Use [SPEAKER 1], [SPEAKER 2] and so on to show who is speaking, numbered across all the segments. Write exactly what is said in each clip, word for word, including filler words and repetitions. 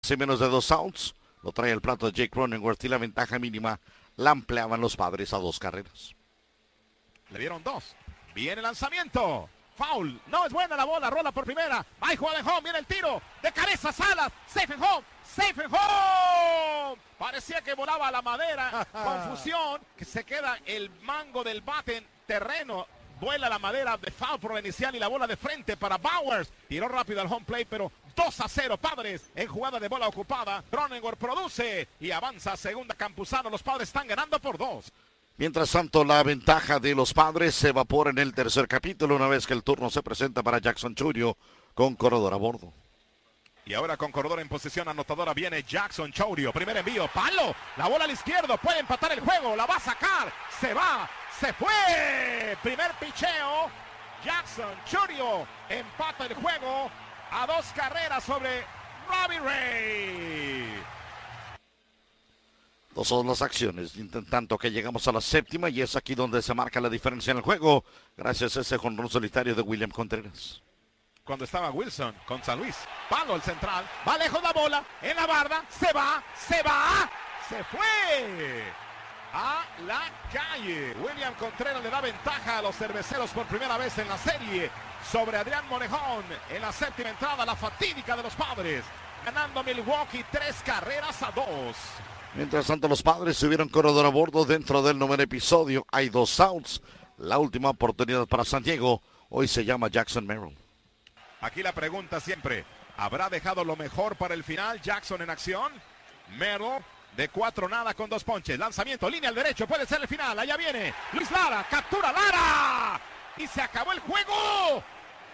[SPEAKER 1] Sin menos de dos outs, lo trae el plato de Jake Cronenworth y la ventaja mínima la ampliaban los Padres a dos carreras.
[SPEAKER 2] Le dieron dos. Viene el lanzamiento. Foul. No es buena la bola. Rola por primera. Va y juega de home. Viene el tiro. De cabeza Salas. Safe and home. Safe and home. Parecía que volaba la madera. Confusión. Que se queda el mango del bate en terreno. Vuela la madera de foul por la inicial y la bola de frente para Bowers. Tiró rápido al home plate, pero dos a cero Padres en jugada de bola ocupada. Cronenworth produce y avanza a segunda Campuzano. Los Padres están ganando por dos.
[SPEAKER 1] Mientras tanto, la ventaja de los Padres se evapora en el tercer capítulo una vez que el turno se presenta para Jackson Chourio con corredor a bordo.
[SPEAKER 2] Y ahora con corredor en posición anotadora viene Jackson Chourio. Primer envío, palo, la bola al izquierdo, puede empatar el juego, la va a sacar, se va, se fue. Primer picheo, Jackson Chourio empata el juego a dos carreras sobre Robbie Ray.
[SPEAKER 1] Dos son las acciones, tanto que llegamos a la séptima y es aquí donde se marca la diferencia en el juego, gracias a ese jonrón solitario de William Contreras.
[SPEAKER 2] Cuando estaba Wilson con San Luis, palo el central, va lejos la bola, en la barda, se va, se va, se fue a la calle. William Contreras le da ventaja a los cerveceros por primera vez en la serie sobre Adrián Monejón en la séptima entrada, la fatídica de los Padres, ganando Milwaukee tres carreras a dos.
[SPEAKER 1] Mientras tanto, los Padres subieron corredor a bordo dentro del noveno episodio. Hay dos outs. La última oportunidad para San Diego. Hoy se llama Jackson Merrill.
[SPEAKER 2] Aquí la pregunta siempre. ¿Habrá dejado lo mejor para el final Jackson en acción? Merrill de cuatro nada con dos ponches. Lanzamiento, línea al derecho. Puede ser el final. Allá viene Luis Lara. Captura Lara. Y se acabó el juego.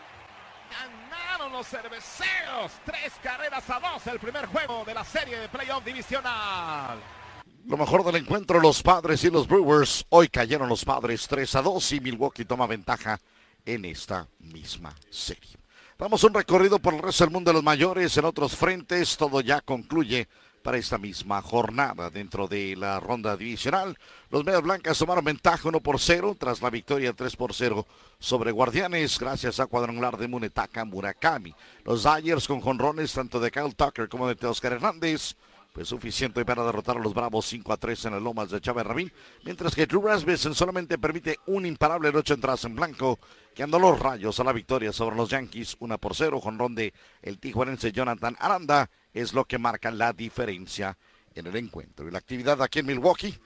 [SPEAKER 2] Ganaron los cerveceros, tres carreras a dos, el primer juego de la serie de playoff divisional.
[SPEAKER 1] Lo mejor del encuentro, los Padres y los Brewers. Hoy cayeron los Padres tres a dos y Milwaukee toma ventaja en esta misma serie. Damos un recorrido por el resto del mundo de los mayores en otros frentes. Todo ya concluye para esta misma jornada dentro de la ronda divisional. Los Medias Blancas tomaron ventaja uno por cero tras la victoria tres por cero sobre Guardianes gracias a cuadrangular de Munetaka Murakami. Los Dodgers con jonrones tanto de Kyle Tucker como de Teoscar Hernández pues suficiente para derrotar a los Bravos cinco a tres en el Lomas de Chávez Rabín, mientras que Drew Rasmussen solamente permite un imparable de ocho entradas en blanco, guiando los Rayos a la victoria sobre los Yankees uno por cero. Jonrón de el tijuanense Jonathan Aranda es lo que marca la diferencia en el encuentro. Y la actividad aquí en Milwaukee,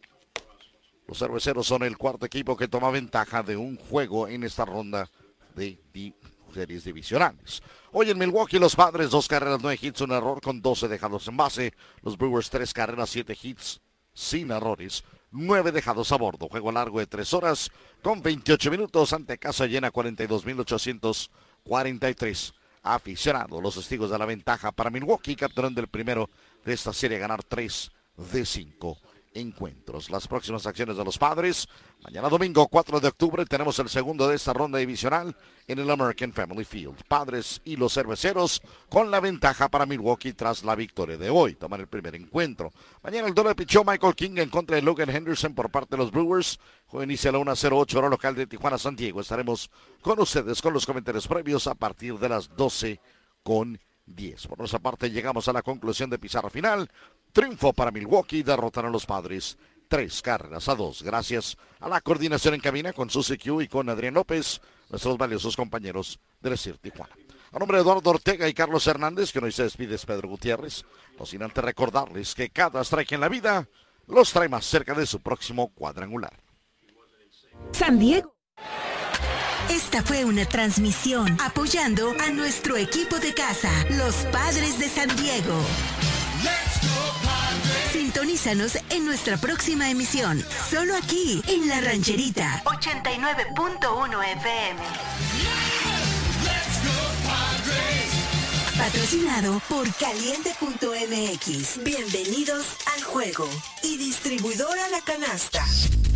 [SPEAKER 1] los cerveceros son el cuarto equipo que toma ventaja de un juego en esta ronda de di- series divisionales. Hoy en Milwaukee los Padres dos carreras, nueve hits, un error con doce dejados en base. Los Brewers tres carreras, siete hits sin errores, nueve dejados a bordo. Juego largo de tres horas con veintiocho minutos ante casa llena, cuarenta y dos mil ochocientos cuarenta y tres aficionados. Los testigos de la ventaja para Milwaukee, capturando el primero de esta serie, ganar tres de cinco encuentros. Las próximas acciones de los Padres, mañana domingo cuatro de octubre tenemos el segundo de esta ronda divisional en el American Family Field. Padres y los cerveceros con la ventaja para Milwaukee tras la victoria de hoy. Toman el primer encuentro. Mañana el doble pichó Michael King en contra de Logan Henderson por parte de los Brewers. Juego inicia a la una cero ocho hora local de Tijuana, San Diego. Estaremos con ustedes con los comentarios previos a partir de las doce con diez. Por nuestra parte llegamos a la conclusión de pizarra final. Triunfo para Milwaukee, derrotaron a los Padres tres carreras a dos. Gracias a la coordinación en cabina con Susi Q y con Adrián López, nuestros valiosos compañeros del S I R Tijuana. A nombre de Eduardo Ortega y Carlos Hernández, que hoy se despide, es Pedro Gutiérrez. No sin antes recordarles que cada strike en la vida los trae más cerca de su próximo cuadrangular.
[SPEAKER 3] San Diego. Esta fue una transmisión apoyando a nuestro equipo de casa, los Padres de San Diego. Sintonízanos en nuestra próxima emisión, solo aquí en La Rancherita, ochenta y nueve punto uno F M. Patrocinado por Caliente punto M X. Bienvenidos al juego. Y distribuidora La Canasta.